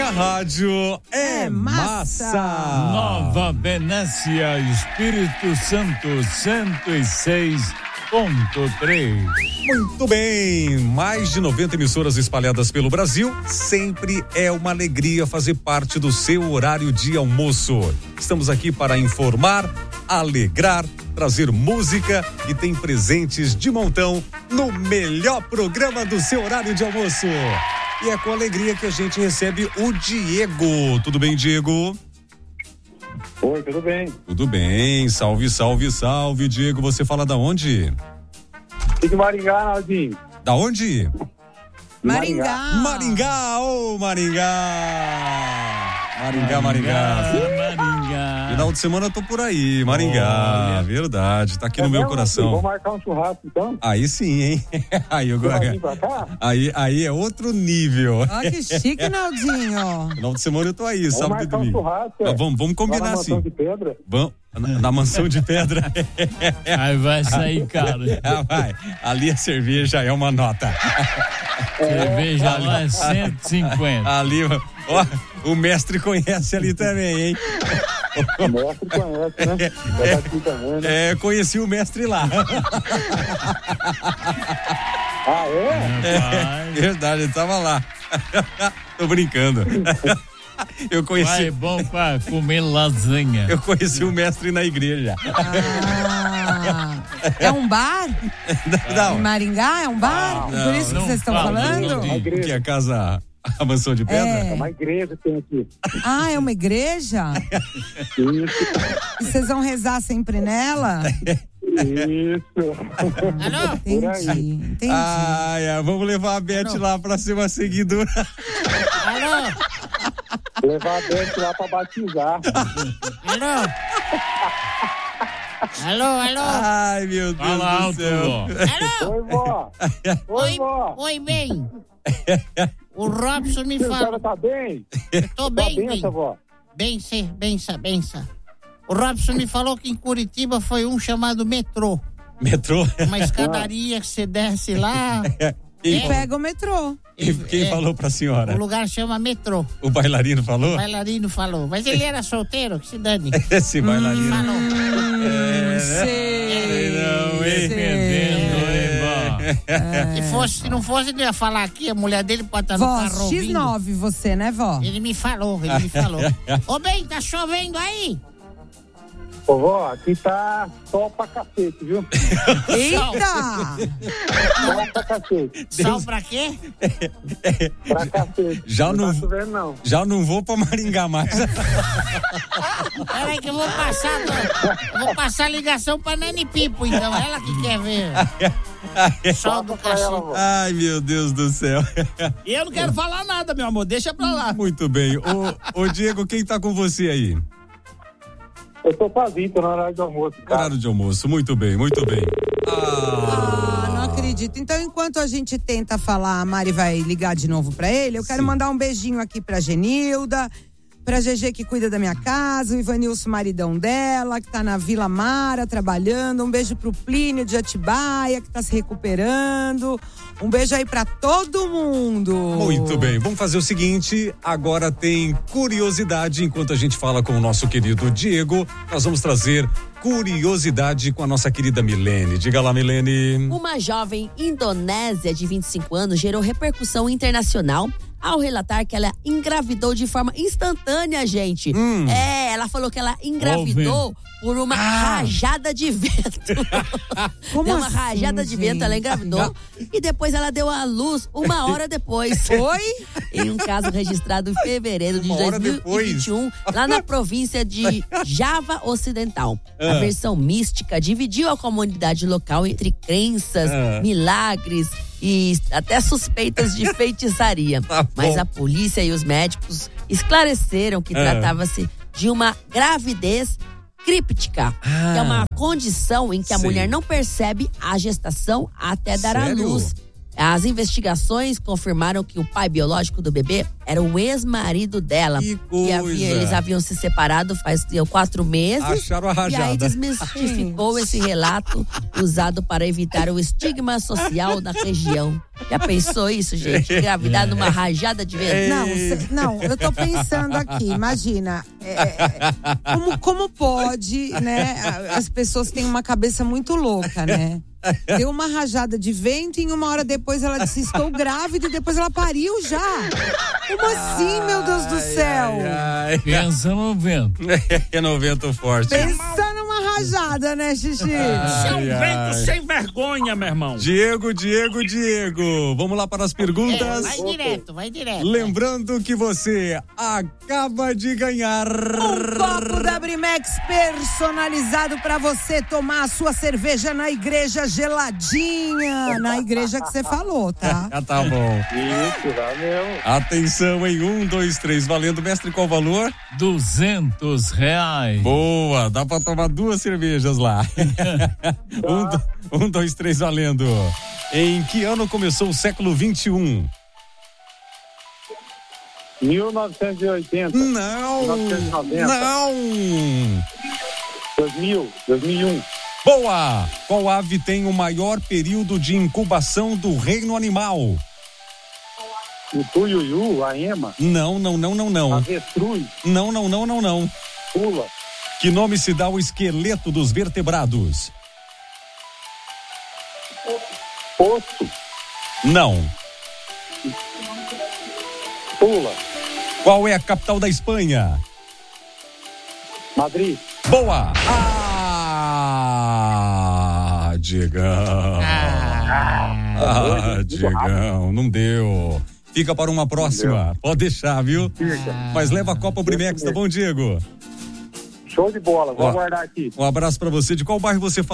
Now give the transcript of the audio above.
a rádio é massa. Nova Venécia, Espírito Santo, 106.3. Muito bem, mais de 90 emissoras espalhadas pelo Brasil. Sempre é uma alegria fazer parte do seu horário de almoço. Estamos aqui para informar, alegrar, trazer música e tem presentes de montão no melhor programa do seu horário de almoço. E é com alegria que a gente recebe o Diego. Tudo bem, Diego? Oi, tudo bem? Tudo bem, salve, salve, salve, Diego. Você fala da onde? De Maringá, Naldinho. Da onde? Maringá. Maringá, ô Maringá. Maringá. Final de semana eu tô por aí, Maringá, verdade, tá aqui no meu coração. Vamos marcar um churrasco então? Aí sim, hein? Aí é outro nível. Olha que chique, Naldinho. Final de semana eu tô aí, sábado e domingo. Vamos combinar assim. Mansão de Pedra? Vamos. Na Mansão de Pedra. Aí vai sair caro. Vai. Ali a cerveja é uma nota. Cerveja lá é 150. Ali, ó, o mestre conhece ali também, hein? O mestre conhece, né? Também, né? Conheci o mestre lá. Ah, é? Verdade, ele tava lá. Tô brincando. Eu conheci. É bom pra comer lasanha. Eu conheci o mestre na igreja. É um bar? Não. Em Maringá é um bar? Por isso que vocês estão falando? Que é a casa, a Mansão de Pedra? É uma igreja que tem aqui. Ah, é uma igreja? Isso. E vocês vão rezar sempre nela? Isso. Alô? Entendi. Vamos levar a Beth lá pra ser uma seguidora. Alô? Levar a Beth lá pra batizar. Alô? Ai, meu Deus Fala do céu. Alô? Oi, vó. Oi, vó. Oi, bem. O Robson me A senhora falou. tá bem? Tô bem, Tá benção, vó. Benção. O Robson me falou que em Curitiba foi um chamado metrô. Metrô? Uma escadaria que você desce lá. E pega o metrô. Quem falou pra senhora? O lugar chama metrô. O bailarino falou? O bailarino falou. Mas ele era solteiro, que se dane. Esse bailarino. Falou. Se não fosse, ele ia falar aqui, a mulher dele pode estar no carro ouvindo. X9 você, né, vó? Ele me falou. Ô, bem, tá chovendo aí? Ô, vó, aqui tá sol pra cacete, viu? Eita! Sol pra cacete. Sol pra quê? Pra cacete. Já não tá chovendo, não. Já não vou pra Maringá mais. Peraí que eu vou passar a ligação pra Nani Pipo, então. Ela que quer ver. Sol do cachorro. Ai, meu Deus do céu. E eu não quero falar nada, meu amor. Deixa pra lá. Muito bem. Ô Diego, quem tá com você aí? Eu tô sozinho, tô no horário de almoço. Cara. Horário de almoço, muito bem. Não acredito. Então, enquanto a gente tenta falar, a Mari vai ligar de novo pra ele, eu quero mandar um beijinho aqui pra Genilda, pra GG que cuida da minha casa, o Ivanilson, maridão dela, que tá na Vila Mara trabalhando, um beijo pro Plínio de Atibaia, que tá se recuperando, um beijo aí pra todo mundo. Muito bem, vamos fazer o seguinte, agora tem curiosidade, enquanto a gente fala com o nosso querido Diego, nós vamos trazer curiosidade com a nossa querida Milene. Diga lá, Milene. Uma jovem indonésia de 25 anos gerou repercussão internacional ao relatar que ela engravidou de forma instantânea, gente. Ela falou que ela engravidou por uma rajada de vento. Como deu uma assim, rajada de vento, ela engravidou e depois ela deu à luz 1 hora depois. Foi? Em um caso registrado em fevereiro de 2021, lá na província de Java Ocidental. A versão mística dividiu a comunidade local entre crenças, milagres e até suspeitas de feitiçaria. Mas a polícia e os médicos esclareceram que tratava-se de uma gravidez críptica, que é uma condição em que a mulher não percebe a gestação até dar à luz. As investigações confirmaram que o pai biológico do bebê era o ex-marido dela. Que coisa. Eles haviam se separado faz 4 meses. Acharam a rajada. E aí desmistificou esse relato usado para evitar o estigma social da região. Já pensou isso, gente? Engravidar numa rajada de vento? Não, eu tô pensando aqui, imagina, como pode, né? As pessoas têm uma cabeça muito louca, né? Deu uma rajada de vento e 1 hora depois ela disse, estou grávida, e depois ela pariu já. Como assim, meu Deus do céu? Pensa no vento. É no vento forte. Pensa numa rajada, né, Xixi? Isso é um vento sem vergonha, meu irmão. Diego. Vamos lá para as perguntas. Vai direto. Lembrando que você acaba de ganhar Um copo da Brimex personalizado pra você tomar a sua cerveja na igreja geladinha. Na igreja que você falou, tá? Tá bom. Isso, valeu. Atenção em 1, 2, 3, valendo. Mestre, qual o valor? R$200. Boa, dá pra tomar 2 cervejas lá. 1, 2, 3, valendo. Em que ano começou o século 21? 1980. Não. 1990. Não. 2001. Boa! Qual ave tem o maior período de incubação do reino animal? O tuiuiu, a ema. Não. Avestruz. Não. Pula. Que nome se dá ao esqueleto dos vertebrados? Poço. Não. Pula. Qual é a capital da Espanha? Madrid. Boa! Diegão. Diegão, não deu. Fica para uma próxima. Pode deixar, viu? Mas leva a Copa Brimex, tá bom, Diego? Show de bola, vou aguardar aqui. Um abraço para você. De qual bairro você fala?